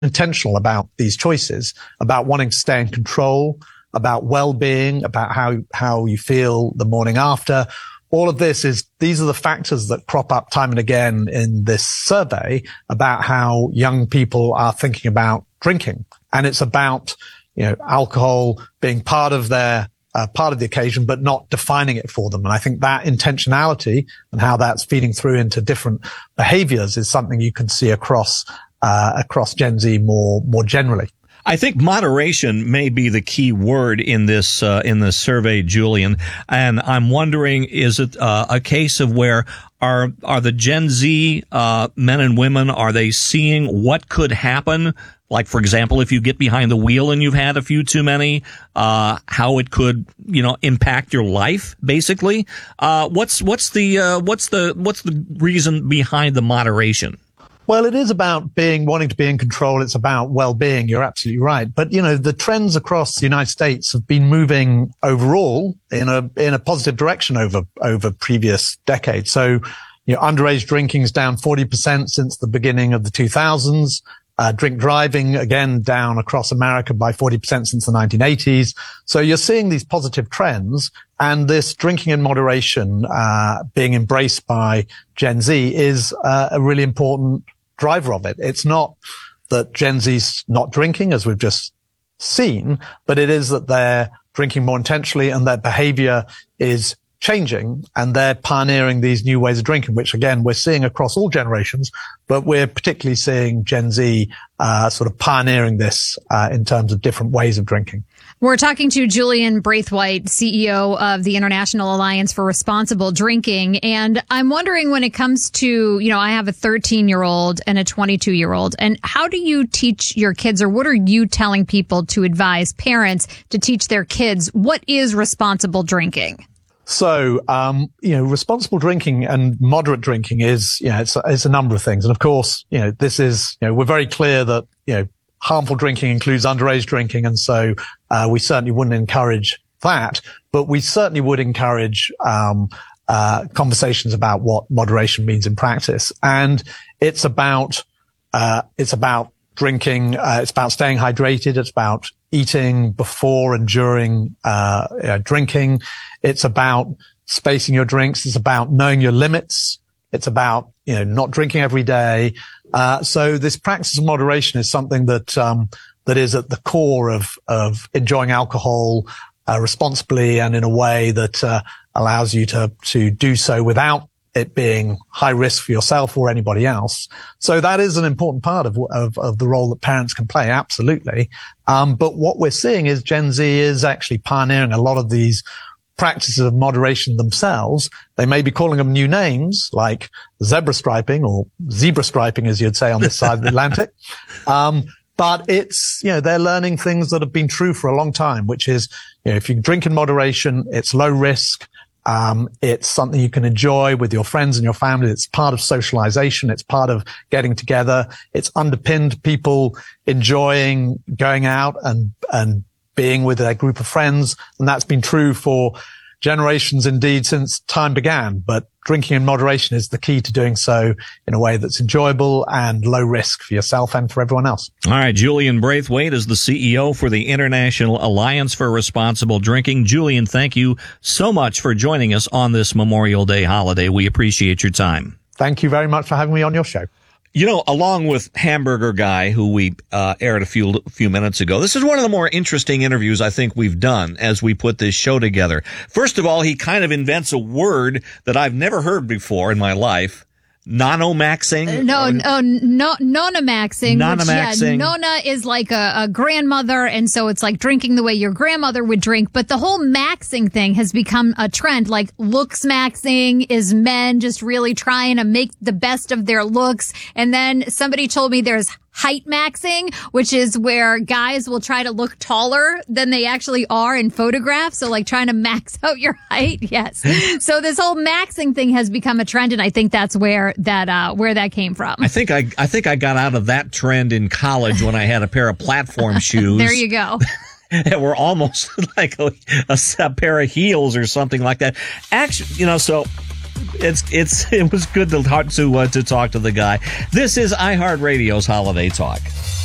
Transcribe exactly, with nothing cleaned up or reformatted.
intentional about these choices, about wanting to stay in control, about well-being, about how, how you feel the morning after. All of this is, these are the factors that crop up time and again in this survey about how young people are thinking about drinking. And it's about, you know, alcohol being part of their, uh, part of the occasion, but not defining it for them. And I think that intentionality and how that's feeding through into different behaviors is something you can see across, uh, across Gen Z more, more generally. I think moderation may be the key word in this uh, in this survey, Julian. And I'm wondering, is it uh, a case of where are are the Gen Z uh, men and women, are they seeing what could happen? Like, for example, if you get behind the wheel and you've had a few too many, uh, how it could, you know, impact your life, basically. Uh, what's what's the uh, what's the what's the reason behind the moderation? Well, it is about being, wanting to be in control. It's about well-being. You're absolutely right. But, you know, the trends across the United States have been moving overall in a, in a positive direction over, over previous decades. So, you know, underage drinking is down forty percent since the beginning of the two thousands. Uh, drink driving, again, down across America by forty percent since the nineteen eighties. So you're seeing these positive trends, and this drinking in moderation, uh, being embraced by Gen Z is uh, a really important driver of it. It's not that Gen Z's not drinking, as we've just seen, but it is that they're drinking more intentionally and their behavior is changing, and they're pioneering these new ways of drinking, which again, we're seeing across all generations, but we're particularly seeing Gen Z uh, sort of pioneering this uh, in terms of different ways of drinking. We're talking to Julian Braithwaite, C E O of the International Alliance for Responsible Drinking. And I'm wondering, when it comes to, you know, I have a thirteen-year-old and a twenty-two-year-old. And how do you teach your kids, or what are you telling people to advise parents to teach their kids what is responsible drinking? So, um, you know, responsible drinking and moderate drinking is, you know, it's, it's a number of things. And of course, you know, this is, you know, we're very clear that, you know, harmful drinking includes underage drinking. And so, uh, we certainly wouldn't encourage that, but we certainly would encourage, um, uh, conversations about what moderation means in practice. And it's about, uh, it's about drinking, uh, it's about staying hydrated. It's about eating before and during, uh, uh, drinking. It's about spacing your drinks. It's about knowing your limits. It's about, you know, not drinking every day. Uh, so this practice of moderation is something that, um, that is at the core of, of enjoying alcohol, uh, responsibly and in a way that, uh, allows you to, to do so without it being high risk for yourself or anybody else. So that is an important part of, of, of the role that parents can play. Absolutely. Um, but what we're seeing is Gen Z is actually pioneering a lot of these practices of moderation themselves. They may be calling them new names like zebra striping or zebra striping, as you'd say on this side of the Atlantic. Um, but it's, you know, they're learning things that have been true for a long time, which is, you know, if you drink in moderation, it's low risk. Um, it's something you can enjoy with your friends and your family. It's part of socialization. It's part of getting together. It's underpinned people enjoying going out and, and being with a group of friends. And that's been true for generations, indeed, since time began. But drinking in moderation is the key to doing so in a way that's enjoyable and low risk for yourself and for everyone else. All right. Julian Braithwaite is the C E O for the International Alliance for Responsible Drinking. Julian, thank you so much for joining us on this Memorial Day holiday. We appreciate your time. Thank you very much for having me on your show. You know, along with Hamburger Guy, who we uh, aired a few few minutes ago, this is one of the more interesting interviews I think we've done as we put this show together. First of all, he kind of invents a word that I've never heard before in my life. Nonomaxing? Uh, no, no, no, nonamaxing. Nonamaxing. Which, yeah, nona is like a, a grandmother, and so it's like drinking the way your grandmother would drink. But the whole maxing thing has become a trend. Like looks maxing is men just really trying to make the best of their looks. And then somebody told me there's height maxing, which is where guys will try to look taller than they actually are in photographs. So like trying to max out your height. Yes. So this whole maxing thing has become a trend. And I think that's where that, uh, where that came from. I think I, I think I got out of that trend in college when I had a pair of platform shoes. There you go. That were almost like a, a, a pair of heels or something like that. Actually, you know, so It's it's it was good to talk to uh, to talk to the guy. This is iHeartRadio's Holiday Talk.